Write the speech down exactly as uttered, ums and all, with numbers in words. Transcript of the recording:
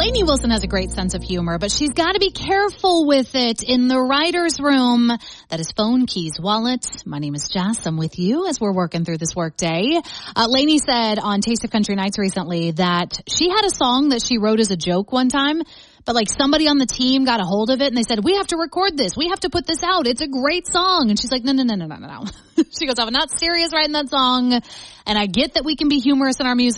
Lainey Wilson has a great sense of humor, but she's got to be careful with it in the writer's room. That is phone, keys, wallet. My name is Jess. I'm with you as we're working through this work day. Uh, Lainey said on Taste of Country Nights recently that she had a song that she wrote as a joke one time, but like somebody on the team got a hold of it and they said, we have to record this. We have to put this out. It's a great song. And she's like, no, no, no, no, no, no, no. She goes, I'm not serious writing that song. And I get that we can be humorous in our music.